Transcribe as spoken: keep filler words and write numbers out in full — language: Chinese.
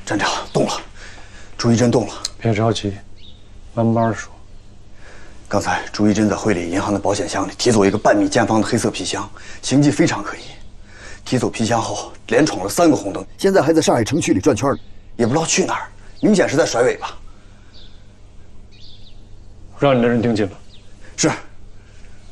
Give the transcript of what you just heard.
站长动了，朱一真动了。 别着急，慢慢说。 刚才朱一真在汇里银行的保险箱里提走一个半米见方的黑色皮箱，形迹非常可疑。提走皮箱后，连闯了三个红灯，现在还在上海城区里转圈，也不知道去哪儿，明显是在甩尾巴。 让你的人盯紧了。 是。